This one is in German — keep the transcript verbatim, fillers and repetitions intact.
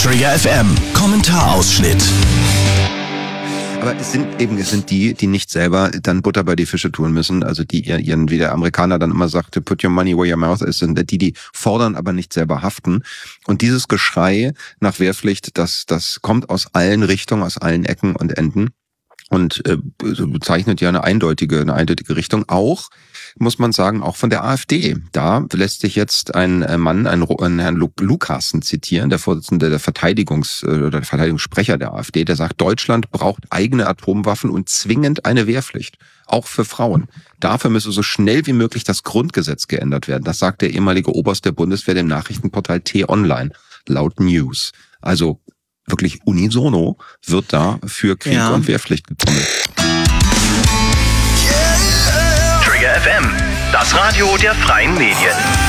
Trigger F M, Kommentarausschnitt. Aber es sind eben, es sind die, die nicht selber dann Butter bei die Fische tun müssen, also die ihren, wie der Amerikaner dann immer sagte, put your money where your mouth is, sind die, die fordern, aber nicht selber haften. Und dieses Geschrei nach Wehrpflicht, das, das kommt aus allen Richtungen, aus allen Ecken und Enden. Und äh, bezeichnet ja eine eindeutige, eine eindeutige Richtung. Auch, muss man sagen, auch von der AfD. Da lässt sich jetzt ein Mann, ein, ein Herrn Lukassen zitieren, der Vorsitzende der Verteidigungs- oder der Verteidigungssprecher der AfD, der sagt, Deutschland braucht eigene Atomwaffen und zwingend eine Wehrpflicht. Auch für Frauen. Dafür müsse so schnell wie möglich das Grundgesetz geändert werden. Das sagt der ehemalige Oberst der Bundeswehr dem Nachrichtenportal T-Online laut News. Also wirklich unisono wird da für Krieg ja. und Wehrpflicht getrommelt. Trigger F M, das Radio der freien Medien.